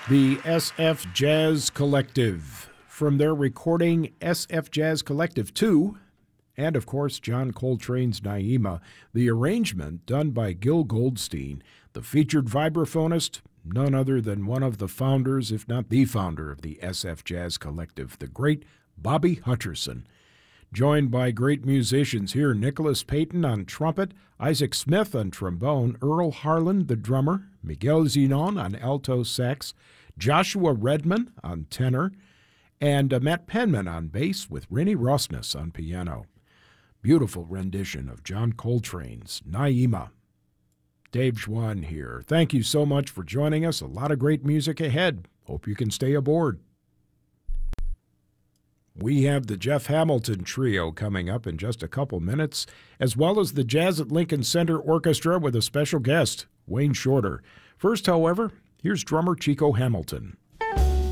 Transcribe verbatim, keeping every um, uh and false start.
the S F Jazz Collective, from their recording S F Jazz Collective two, and of course John Coltrane's Naima, the arrangement done by Gil Goldstein, the featured vibraphonist, none other than one of the founders, if not the founder of the S F Jazz Collective, the great Bobby Hutcherson. Joined by great musicians here, Nicholas Payton on trumpet, Isaac Smith on trombone, Earl Harlan, the drummer, Miguel Zenon on alto sax, Joshua Redman on tenor, and uh, Matt Penman on bass with Rennie Rosnes on piano. Beautiful rendition of John Coltrane's Naima. Dave Schwann here. Thank you so much for joining us. A lot of great music ahead. Hope you can stay aboard. We have the Jeff Hamilton Trio coming up in just a couple minutes, as well as the Jazz at Lincoln Center Orchestra with a special guest, Wayne Shorter. First, however, here's drummer Chico Hamilton.